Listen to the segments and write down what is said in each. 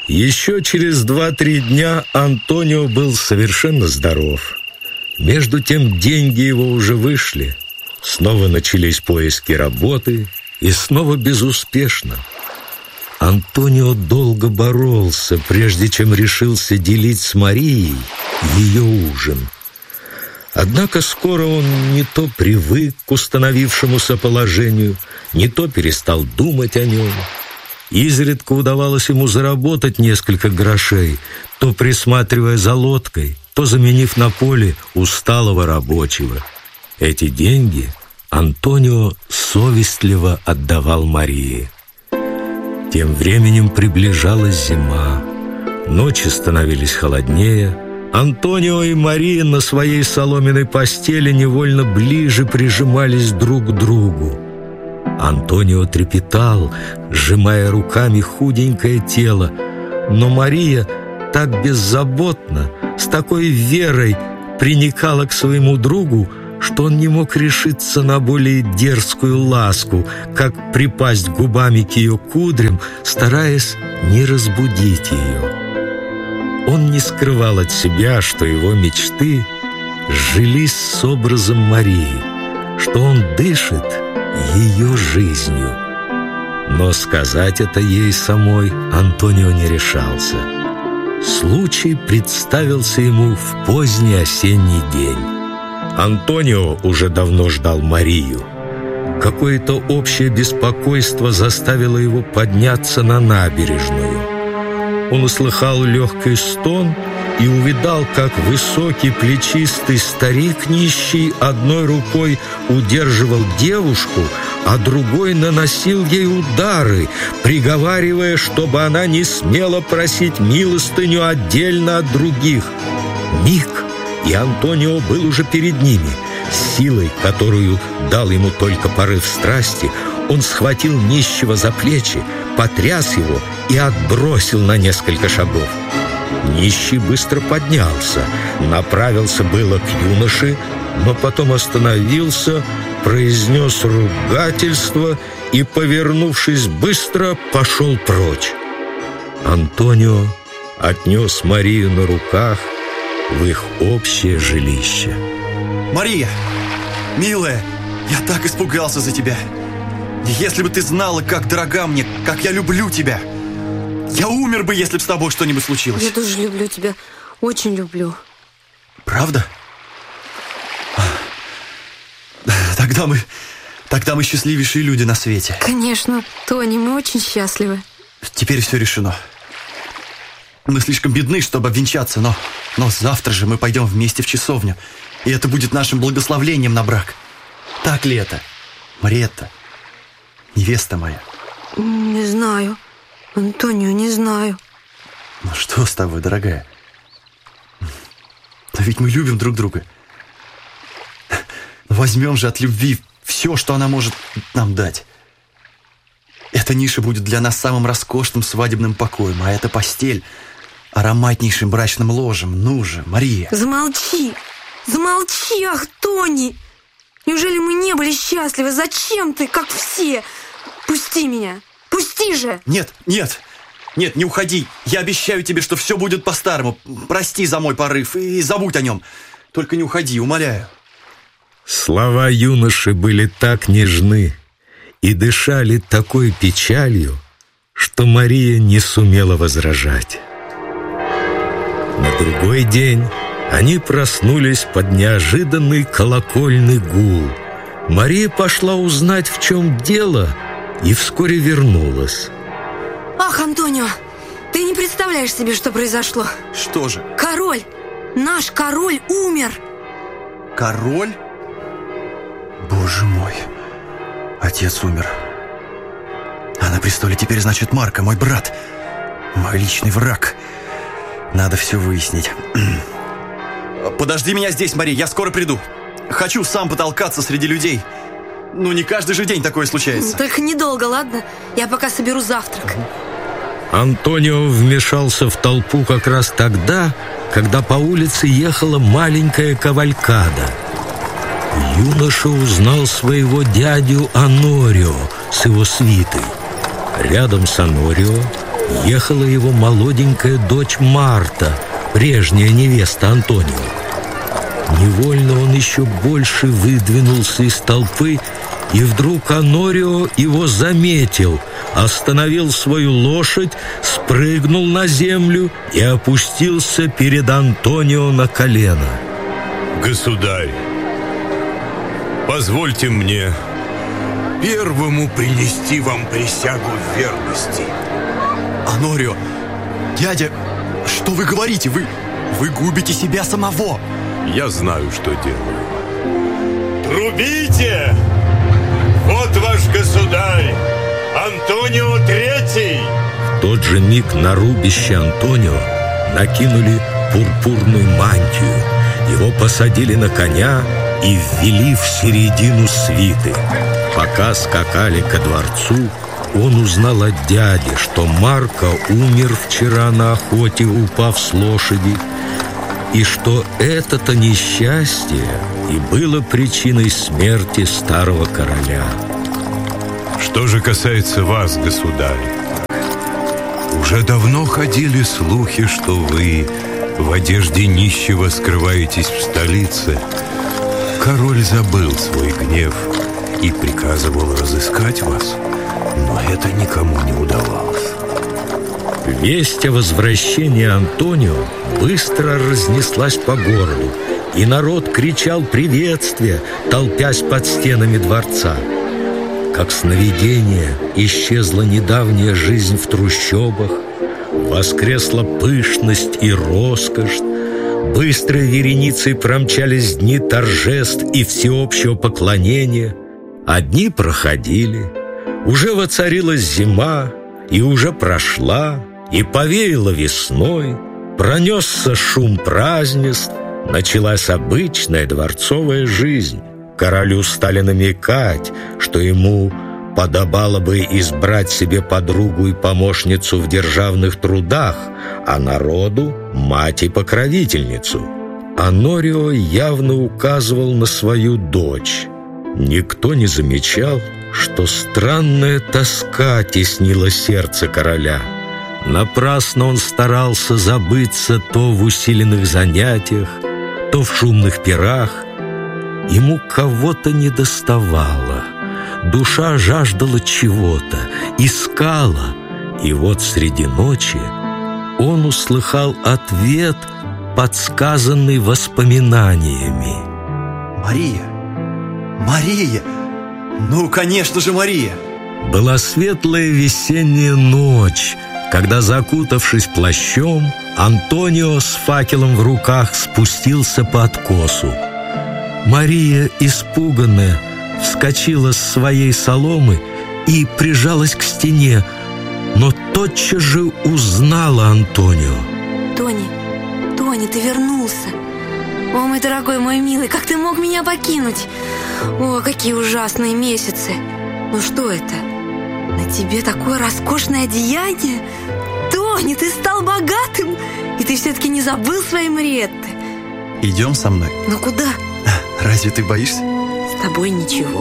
Еще через 2-3 дня Антонио был совершенно здоров. Между тем деньги его уже вышли. Снова начались поиски работы, и снова безуспешно. Антонио долго боролся, прежде чем решился делить с Марией ее ужин. Однако скоро он не то привык к установившемуся положению, не то перестал думать о нем. Изредка удавалось ему заработать несколько грошей, то присматривая за лодкой, то заменив на поле усталого рабочего. Эти деньги Антонио совестливо отдавал Марии. Тем временем приближалась зима. Ночи становились холоднее. Антонио и Мария на своей соломенной постели невольно ближе прижимались друг к другу. Антонио трепетал, сжимая руками худенькое тело, но Мария так беззаботно, с такой верой приникала к своему другу, что он не мог решиться на более дерзкую ласку, как припасть губами к ее кудрям, стараясь не разбудить ее. Он не скрывал от себя, что его мечты сжились с образом Марии, что он дышит ее жизнью. Но сказать это ей самой Антонио не решался. Случай представился ему в поздний осенний день. Антонио уже давно ждал Марию. Какое-то общее беспокойство заставило его подняться на набережную. Он услыхал легкий стон и увидал, как высокий плечистый старик нищий одной рукой удерживал девушку, а другой наносил ей удары, приговаривая, чтобы она не смела просить милостыню отдельно от других. Миг, и Антонио был уже перед ними. Силой, которую дал ему только порыв страсти, он схватил нищего за плечи, потряс его и отбросил на несколько шагов. Нищий быстро поднялся, направился было к юноше, но потом остановился, произнес ругательство и, повернувшись быстро, пошел прочь. Антонио отнес Марию на руках в их общее жилище. Мария, милая, я так испугался за тебя. Если бы ты знала, как дорога мне, как я люблю тебя. Я умер бы, если бы с тобой что-нибудь случилось. Я тоже люблю тебя, очень люблю. Правда? Тогда мы счастливейшие люди на свете. Конечно, Тони, мы очень счастливы. Теперь все решено. Мы слишком бедны, чтобы обвенчаться, но завтра же мы пойдем вместе в часовню, и это будет нашим благословлением на брак. Так ли это, Мариетта, невеста моя? Не знаю, Антонио, не знаю. Ну что с тобой, дорогая? Но ведь мы любим друг друга. Возьмем же от любви все, что она может нам дать. Эта ниша будет для нас самым роскошным свадебным покоем, а эта постель — ароматнейшим брачным ложем. Ну же, Мария. Замолчи! Замолчи, ах, Тони! Неужели мы не были счастливы? Зачем ты, как все? Пусти меня! Пусти же! Нет, не уходи. Я обещаю тебе, что все будет по-старому. Прости за мой порыв и забудь о нем. Только не уходи, умоляю. Слова юноши были так нежны и дышали такой печалью, что Мария не сумела возражать. На другой день они проснулись под неожиданный колокольный гул. Мария пошла узнать, в чем дело, и вскоре вернулась. Ах, Антонио, ты не представляешь себе, что произошло. Что же? Король, наш король умер. Король? Боже мой, отец умер. А на престоле теперь, значит, Марко, мой брат, мой личный враг. Надо все выяснить. Подожди меня здесь, Мария, я скоро приду. Хочу сам потолкаться среди людей. Ну, не каждый же день такое случается. Только недолго, ладно? Я пока соберу завтрак. Антонио вмешался в толпу как раз тогда, когда по улице ехала маленькая кавалькада. Юноша узнал своего дядю Онорио с его свитой. Рядом с Онорио ехала его молоденькая дочь Марта, прежняя невеста Антонио. Невольно он еще больше выдвинулся из толпы, и вдруг Онорио его заметил, остановил свою лошадь, спрыгнул на землю и опустился перед Антонио на колено. «Государь, позвольте мне первому принести вам присягу верности». Онорио, дядя, что вы говорите? Вы губите себя самого. Я знаю, что делаю. Трубите! Вот ваш государь, Антонио III. В тот же миг на рубище Антонио накинули пурпурную мантию. Его посадили на коня и ввели в середину свиты. Пока скакали ко дворцу, он узнал от дяди, что Марко умер вчера на охоте, упав с лошади, и что это-то несчастье и было причиной смерти старого короля. Что же касается вас, государь, уже давно ходили слухи, что вы в одежде нищего скрываетесь в столице. Король забыл свой гнев и приказывал разыскать вас, но это никому не удавалось. Весть о возвращении Антонио быстро разнеслась по городу, и народ кричал приветствия, толпясь под стенами дворца. Как сновидение исчезла недавняя жизнь в трущобах, воскресла пышность и роскошь, быстрой вереницей промчались дни торжеств и всеобщего поклонения. Одни проходили, уже воцарилась зима, и уже прошла, и повеяло весной, пронесся шум празднеств, началась обычная дворцовая жизнь. Королю стали намекать, что ему подобало бы избрать себе подругу и помощницу в державных трудах, а народу — мать и покровительницу. Онорио явно указывал на свою дочь. Никто не замечал, что странная тоска теснила сердце короля. Напрасно он старался забыться то в усиленных занятиях, то в шумных пирах. Ему кого-то недоставало. Душа жаждала чего-то, искала. И вот среди ночи он услыхал ответ, подсказанный воспоминаниями. Мария! Мария! Ну, конечно же, Мария! Была светлая весенняя ночь, когда, закутавшись плащом, Антонио с факелом в руках спустился по откосу. Мария, испуганная, вскочила с своей соломы и прижалась к стене, но тотчас же узнала Антонио. Тони, ты вернулся. О, мой дорогой, мой милый, как ты мог меня покинуть? О, какие ужасные месяцы. Ну что это? На тебе такое роскошное одеяние? Тони, ты стал богатым, и ты все-таки не забыл своей Мариетты. Идем со мной. Ну куда? Разве ты боишься? С тобой ничего.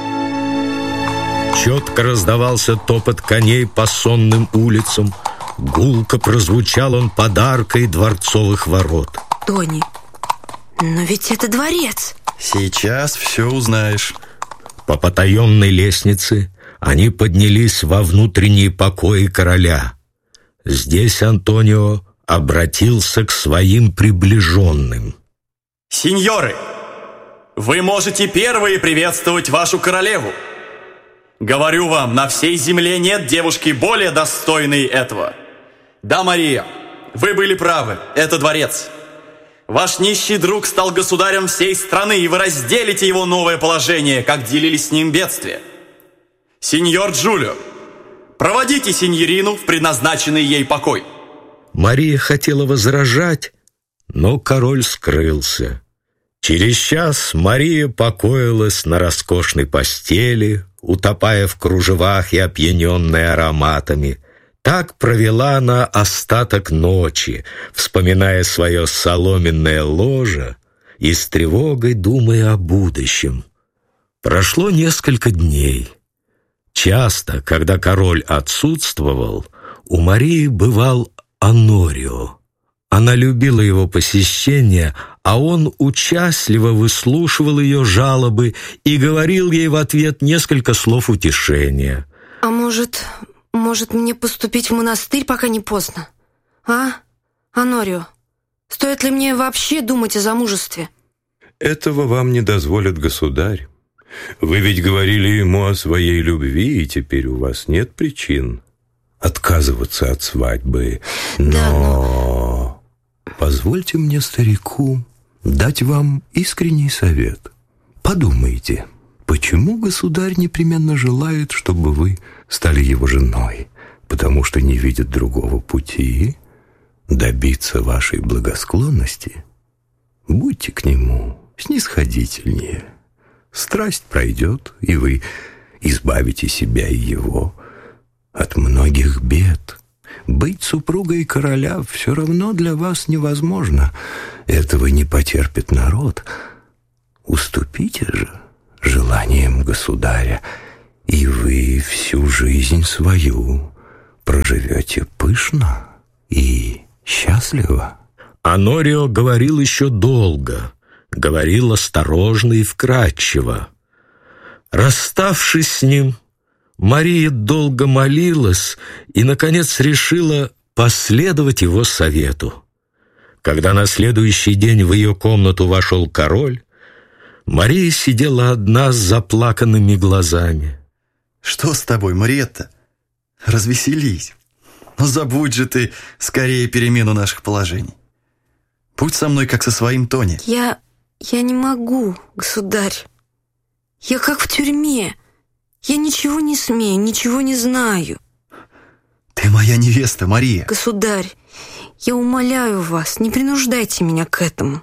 Четко раздавался топот коней по сонным улицам. Гулко прозвучал он под аркой дворцовых ворот. Тони, но ведь это дворец. Сейчас все узнаешь. По потаенной лестнице они поднялись во внутренние покои короля. Здесь Антонио обратился к своим приближенным. Сеньоры, вы можете первые приветствовать вашу королеву. Говорю вам, на всей земле нет девушки более достойной этого. Да, Мария, вы были правы, это дворец. Ваш нищий друг стал государем всей страны, и вы разделите его новое положение, как делили с ним бедствие. Сеньор Джулио, проводите сеньорину в предназначенный ей покой. Мария хотела возражать, но король скрылся. Через час Мария покоилась на роскошной постели, утопая в кружевах и опьяненная ароматами. Так провела она остаток ночи, вспоминая свое соломенное ложе и с тревогой думая о будущем. Прошло несколько дней. Часто, когда король отсутствовал, у Марии бывал Онорио. Она любила его посещения, а он участливо выслушивал ее жалобы и говорил ей в ответ несколько слов утешения. А может мне поступить в монастырь, пока не поздно? А, Онорио, стоит ли мне вообще думать о замужестве? Этого вам не дозволит государь. Вы ведь говорили ему о своей любви, и теперь у вас нет причин отказываться от свадьбы. Но позвольте мне, старику, дать вам искренний совет. Подумайте, почему государь непременно желает, чтобы вы стали его женой? Потому что не видит другого пути добиться вашей благосклонности? Будьте к нему снисходительнее. Страсть пройдет, и вы избавите себя и его от многих бед. Быть супругой короля все равно для вас невозможно. Этого не потерпит народ. Уступите же желаниям государя, и вы всю жизнь свою проживете пышно и счастливо. Онорио говорил еще долго, говорил осторожно и вкратчиво. Расставшись с ним, Мария долго молилась и, наконец, решила последовать его совету. Когда на следующий день в ее комнату вошел король, Мария сидела одна с заплаканными глазами. Что с тобой, Мариетта? Развеселись. Ну, забудь же ты скорее перемену наших положений. Будь со мной, как со своим Тони. Я не могу, государь. Я как в тюрьме. Я ничего не смею, ничего не знаю. Ты моя невеста, Мария. Государь, я умоляю вас, не принуждайте меня к этому.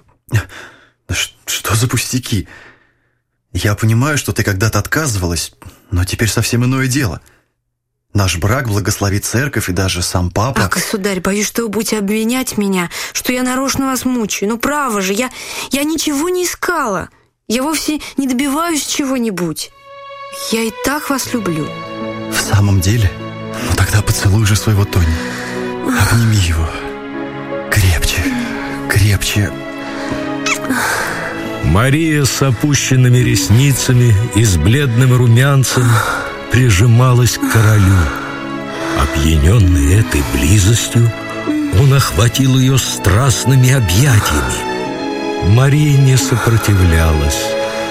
Что за пустяки? Я понимаю, что ты когда-то отказывалась, но теперь совсем иное дело. Наш брак благословит церковь и даже сам папа. Ах, государь, боюсь, что вы будете обвинять меня, что я нарочно вас мучаю. Ну, право же, я ничего не искала. Я вовсе не добиваюсь чего-нибудь. Я и так вас люблю. В самом деле? Ну тогда поцелуй же своего Тони. Обними его. Крепче, крепче. Мария с опущенными ресницами и с бледным румянцем прижималась к королю. Опьяненный этой близостью, он охватил ее страстными объятиями. Мария не сопротивлялась.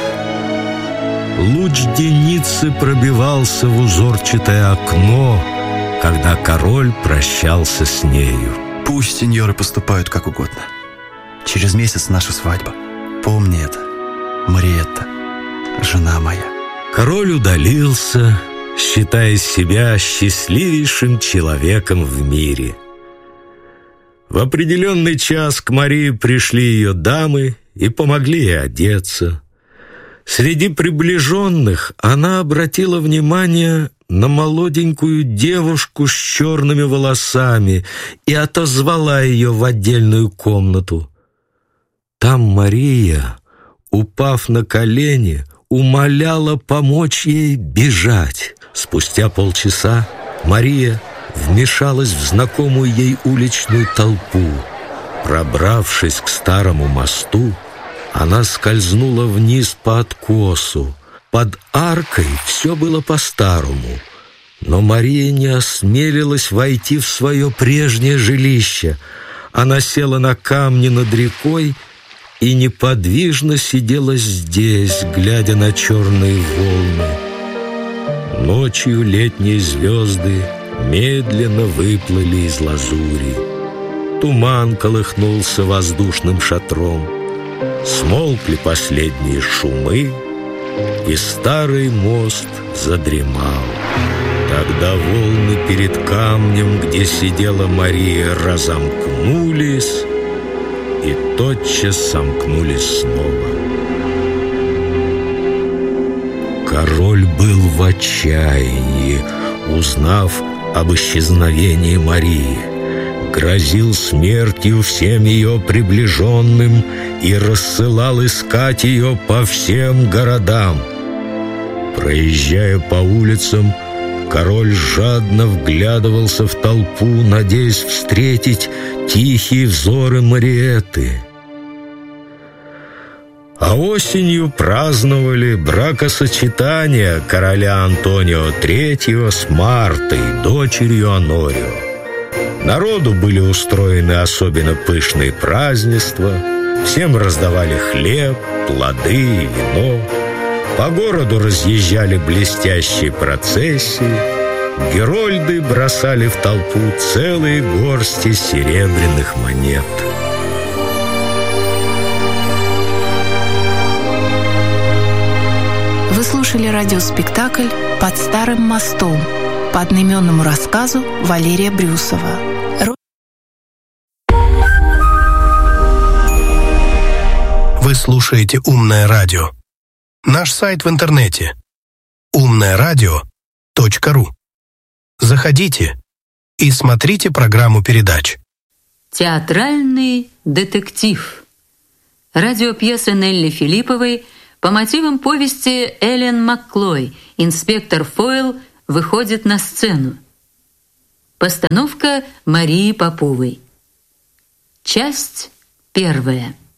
Луч деницы пробивался в узорчатое окно, когда король прощался с нею. Пусть сеньоры поступают как угодно. Через месяц наша свадьба. Помни это, Мариетта, жена моя. Король удалился, считая себя счастливейшим человеком в мире. В определенный час к Марии пришли ее дамы и помогли ей одеться. Среди приближенных она обратила внимание на молоденькую девушку с черными волосами и отозвала ее в отдельную комнату. Там Мария, упав на колени, умоляла помочь ей бежать. Спустя полчаса Мария вмешалась в знакомую ей уличную толпу. Пробравшись к старому мосту, она скользнула вниз по откосу. Под аркой все было по-старому, но Мария не осмелилась войти в свое прежнее жилище. Она села на камни над рекой и неподвижно сидела здесь, глядя на черные волны. Ночью летние звезды медленно выплыли из лазури. Туман колыхнулся воздушным шатром. Смолкли последние шумы, и старый мост задремал. Тогда волны перед камнем, где сидела Мария, разомкнулись и тотчас сомкнулись снова. Король был в отчаянии, узнав об исчезновении Марии. Грозил смертью всем ее приближенным и рассылал искать ее по всем городам. Проезжая по улицам, король жадно вглядывался в толпу, надеясь встретить тихие взоры Мариэтты. А осенью праздновали бракосочетание короля Антонио III с Мартой, дочерью Онорио. Народу были устроены особенно пышные празднества, всем раздавали хлеб, плоды и вино. По городу разъезжали блестящие процессии, герольды бросали в толпу целые горсти серебряных монет. Вы слушали радиоспектакль «Под старым мостом» по одноименному рассказу Валерия Брюсова. Вы слушаете «Умное радио». Наш сайт в интернете умное-радио.ру. Заходите и смотрите программу передач. Театральный детектив. Радиопьеса Нелли Филипповой по мотивам повести Эллен Макклой «Инспектор Фойл выходит на сцену». Постановка Марии Поповой. Часть первая.